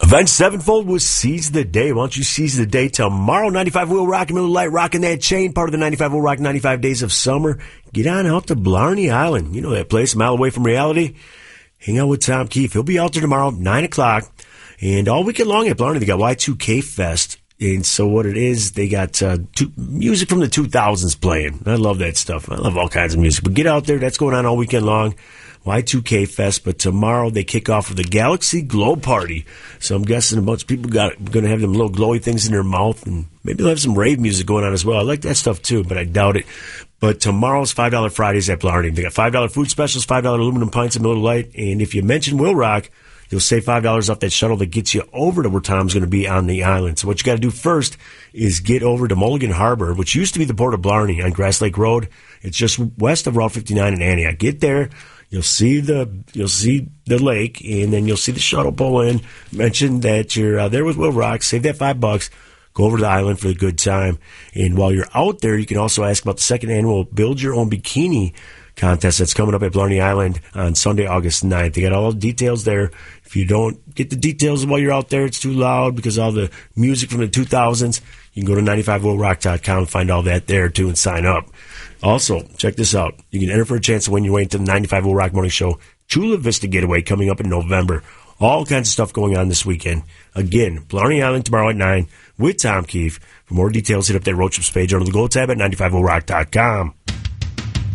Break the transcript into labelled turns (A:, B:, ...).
A: Avenged Sevenfold will seize the day. Why don't you seize the day tomorrow? 95 Will Rock, Miller Lite, rocking that chain. Part of the 95 Will Rock 95 Days of Summer. Get on out to Blarney Island. You know that place, a mile away from reality. Hang out with Tom Keefe. He'll be out there tomorrow, 9 o'clock. And all weekend long at Blarney, they got Y2K Fest. And so what it is, they got music from the 2000s playing. I love that stuff. I love all kinds of music. But get out there. That's going on all weekend long. Y2K Fest. But tomorrow they kick off with the Galaxy Glow Party. So I'm guessing a bunch of people going to have them little glowy things in their mouth. And maybe they'll have some rave music going on as well. I like that stuff too, but I doubt it. But tomorrow's $5 Fridays at Blarney. They got $5 food specials, $5 aluminum pints of Miller Lite. And if you mention Will Rock, you'll save $5 off that shuttle that gets you over to where Tom's going to be on the island. So what you got to do first is get over to Mulligan Harbor, which used to be the port of Blarney on Grass Lake Road. It's just west of Route 59 in Antioch. Get there. You'll see the lake, and then you'll see the shuttle pull in. Mention that you're there with Will Rock. Save that $5. Go over to the island for a good time. And while you're out there, you can also ask about the second annual Build Your Own Bikini contest that's coming up at Blarney Island on Sunday, August 9th. They got all the details there. If you don't get the details while you're out there, it's too loud because all the music from the 2000s, you can go to 95willrock.com and find all that there, too, and sign up. Also, check this out. You can enter for a chance to win your way into the 95 Will Rock Morning Show Chula Vista Getaway coming up in November. All kinds of stuff going on this weekend. Again, Blarney Island tomorrow at 9 with Tom Keefe. For more details, hit up that Road Trips page under the Gold tab at 95willrock.com.